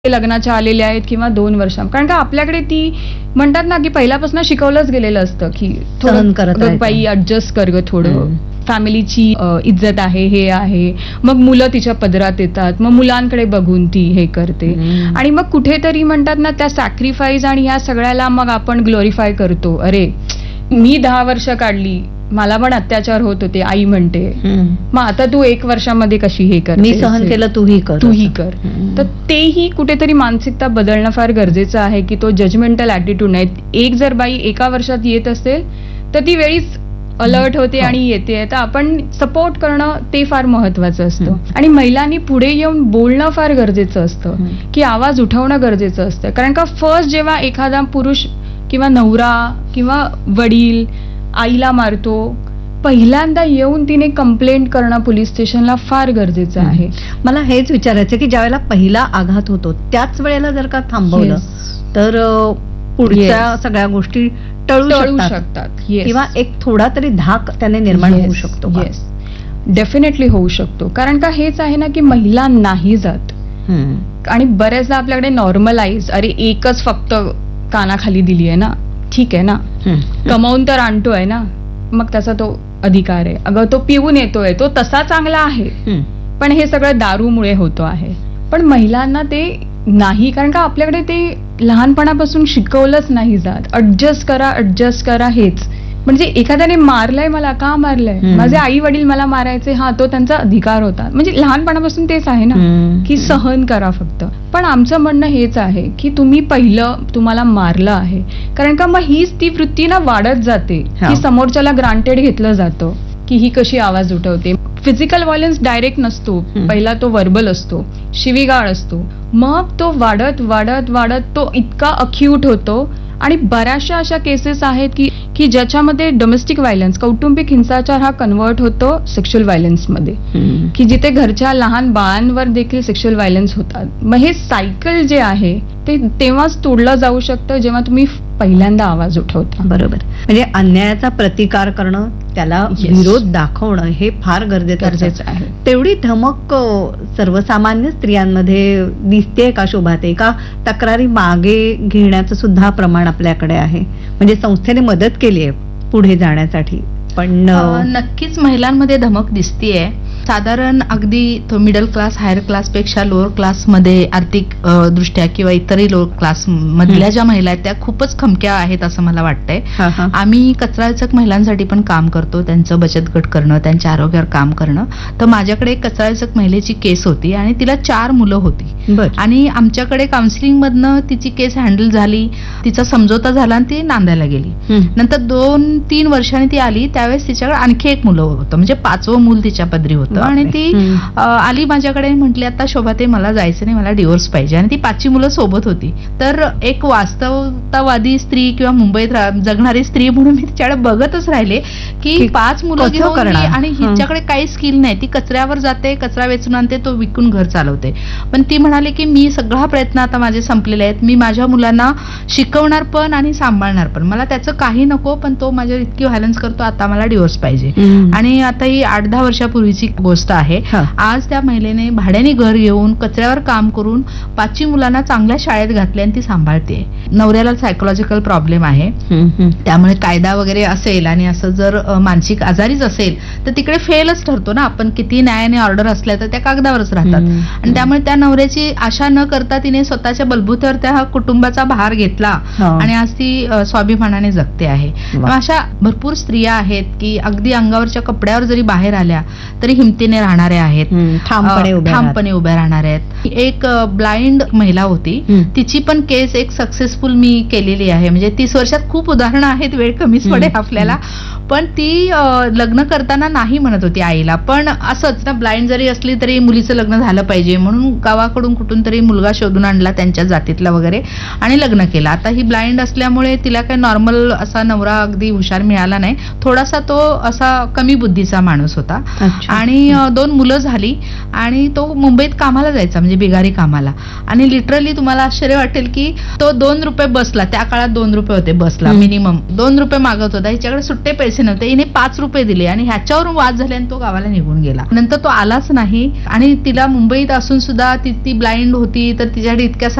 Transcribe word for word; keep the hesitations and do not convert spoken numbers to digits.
लग्नाच्या आलेल्या आहेत किंवा दोन वर्ष, कारण का आपल्याकडे ती म्हणतात ना की पहिल्यापासून शिकवलंच गेलेलं असतं की थोडं बाई ऍडजस्ट कर ग, थोडं फॅमिलीची इज्जत आहे, हे आहे. मग मुलं तिच्या पदरात येतात, मग मुलांकडे बघून ती हे करते आणि मग कुठेतरी म्हणतात ना त्या सॅक्रिफाईस आणि ह्या सगळ्याला मग आपण ग्लोरिफाय करतो. अरे मी दहा वर्ष काढली, मला पण अत्याचार होत होते, आई म्हणते, मग आता तू एक वर्षामध्ये कशी हे कर, मी सहन केलं तूही कर तूही कर. तर तेही कुठेतरी मानसिकता बदलणं फार गरजेचं आहे की तो जजमेंटल ऍटिट्यूड नाही. एक जर बाई एका वर्षात येत असेल तर ती वेळीच अलर्ट होते आणि येते, तर आपण सपोर्ट करणं ते फार महत्वाचं असतं. आणि महिलांनी पुढे येऊन बोलणं फार गरजेचं असतं की आवाज उठवणं गरजेचं असतं. कारण का फर्स्ट जेव्हा एखादा पुरुष किंवा नवरा किंवा वडील आईला मारतो, पहिल्यांदा येऊन तिने कंप्लेंट करणं पोलीस स्टेशनला फार गरजेचं आहे. मला हेच विचारायचं की ज्यावेळेला पहिला आघात होतो त्याच वेळेला जर का थांबवलं तर पुढच्या सगळ्या गोष्टी टळू शकतात किंवा एक थोडा तरी धाक त्याने निर्माण होऊ शकतो. येस, डेफिनेटली होऊ शकतो. कारण का हेच आहे ना की महिला नाही जात आणि बऱ्याचदा आपल्याकडे नॉर्मलाइज, अरे एकच फक्त कानाखाली दिली आहे ना, ठीक आहे ना, कमावून तर आणतोय ना, मग त्याचा तो अधिकार आहे. अगं तो पिऊन येतोय, तो तसा चांगला आहे, पण हे सगळं दारूमुळे होतो आहे. पण महिलांना ते नाही, कारण का आपल्याकडे ते लहानपणापासून शिकवलंच नाही जात. ऍडजस्ट करा, ऍडजस्ट करा हेच. म्हणजे एखाद्याने मारलंय मला, का मारलंय, माझे आई वडील मला मारायचे, हा तो त्यांचा अधिकार होता. म्हणजे लहानपणापासून तेच आहे ना की सहन करा फक्त. पण आमचं म्हणणं हेच आहे की तुम्ही पहिलं तुम्हाला मारलं आहे, कारण का मग हीच ती वृत्ती ना वाढत जाते की समोरच्याला ग्रांटेड घेतलं जातं की ही कशी आवाज उठवते. फिजिकल व्हायलन्स डायरेक्ट नसतो, पहिला तो वर्बल असतो, शिवीगाळ असतो, मग तो वाढत वाढत वाढत तो इतका अक्यूट होतो. आणि बऱ्याचशा अशा केसेस आहेत की की ज्याच्यामध्ये डोमेस्टिक व्हायलन्स, कौटुंबिक हिंसाचार हा कन्वर्ट होतो सेक्शुअल व्हायलन्समध्ये, की जिथे घरच्या लहान बाळांवर देखील सेक्शुअल व्हायलन्स होतात. मग हे सायकल जे आहे ते तेव्हाच तोडलं जाऊ शकतं जेव्हा तुम्ही पहिल्यांदा आवाज उठवता. बरोबर. म्हणजे अन्यायाचा प्रतिकार करणं, त्याला विरोध दाखवणं हे फार गरजेचं आहे. तेवढी धमक सर्वसामान्य स्त्रियांमध्ये दिसते का शोभाते, का तक्रारी मागे घेण्याचं सुद्धा प्रमाण आपल्याकडे आहे? म्हणजे संस्थेने मदत केली आहे पुढे जाण्यासाठी, पण नक्कीच महिलांमध्ये धमक दिसतीये. साधारण अगदी मिडल क्लास, हायर क्लास पेक्षा लोअर क्लास मध्ये आर्थिक दृष्ट्या किंवा इतरही लोअर क्लास मधल्या ज्या महिला आहेत त्या खूपच खमक्या आहेत असं मला वाटतंय. आम्ही कचराचक महिलांसाठी पण काम करतो, त्यांचं बचत गट करणं, त्यांच्या आरोग्यावर काम करणं. तर माझ्याकडे एक कचराचक महिलेची केस होती आणि तिला चार मुलं होती आणि आमच्याकडे काउन्सिलिंग मधनं तिची केस हँडल झाली, तिचा समझोता झाला आणि ती नांदायला गेली. नंतर दोन तीन वर्षांनी ती आली, त्यावेळेस तिच्याकडे आणखी एक मुलं होतं, म्हणजे पाचवं मूल तिच्या पदरी होतं. आणि ती आली माझ्याकडे, म्हटली आता शोभाते मला जायचं नाही, मला डिवोर्स पाहिजे. आणि ती पाचवी मुलं सोबत होती. तर एक वास्तवतावादी स्त्री किंवा मुंबईत जगणारी स्त्री म्हणून मी तिच्याकडे बघतच राहिले की पाच मुलं घेऊन आणि हिच्याकडे काही स्किल नाही, ती कचऱ्यावर जाते, कचरा वेचून आणते, तो विकून घर चालवते. पण ती म्हणाले की मी सगळा प्रयत्न आता माझे संपलेले आहेत, मी माझ्या मुलांना शिकवणार पण आणि सांभाळणार पण, मला त्याचं काही नको, पण तो माझ्या इतकी व्हायलन्स करतो, आता मला डिवोर्स पाहिजे. आणि आता ही आठ दहा वर्षापूर्वीची गोष्ट आहे. आज त्या महिलेने भाड्याने घर घेऊन कचऱ्यावर काम करून पाचवी मुलांना चांगल्या शाळेत घातले आणि ती सांभाळते. नवऱ्याला सायकोलॉजिकल प्रॉब्लेम आहे, त्यामुळे कायदा वगैरे असेल आणि असं जर मानसिक आजारीच असेल तर तिकडे फेलच ठरतो ना. आपण किती न्यायाने ऑर्डर असल्या तर त्या कागदावरच राहतात. आणि त्यामुळे त्या नवऱ्याची आशा न करता तिने स्वतःच्या बलबूत्यावर त्या कुटुंबाचा भार घेतला आणि आज ती स्वाभिमानाने जगते आहे. अशा भरपूर स्त्रिया आहेत की अगदी अंगावरच्या कपड्यावर जरी बाहेर आल्या तरी हिमतीने राहणारे आहेत, ठामपणे उभ्या राहणार आहेत. एक ब्लाइंड महिला होती, तिची पण केस एक सक्सेसफुल मी केलेली आहे. म्हणजे तीस वर्षात खूप उदाहरणं आहेत, वेळ कमीच पडेल आपल्याला. पण ती लग्न करताना नाही म्हणत होती आईला, पण असंच ना, ब्लाइंड जरी असली तरी मुलीचं लग्न झालं पाहिजे म्हणून गावाकडून कुठून तरी मुलगा शोधून आणला त्यांच्या जातीतला वगैरे आणि लग्न केलं. आता ही ब्लाइंड असल्यामुळे तिला काही नॉर्मल असा नवरा अगदी हुशार मिळाला नाही, थोडासा तो असा कमी बुद्धीचा माणूस होता. आणि दोन मुलं झाली आणि तो मुंबईत कामाला जायचा, म्हणजे बिगारी कामाला. आणि लिटरली तुम्हाला आश्चर्य वाटेल की तो दोन रुपये बसला, त्या काळात दोन रुपये होते बसला मिनिमम, दोन रुपये मागत होता. हिच्याकडे सुट्टे पैसे पैसे नव्हते, हिने पाच रुपये दिले आणि ह्याच्यावरून वाद झाले आणि तो गावाला निघून गेला. नंतर तो आलाच नाही आणि तिला मुंबईत असून सुद्धा ती ती ब्लाइंड होती, तर तिच्याकडे इतक्या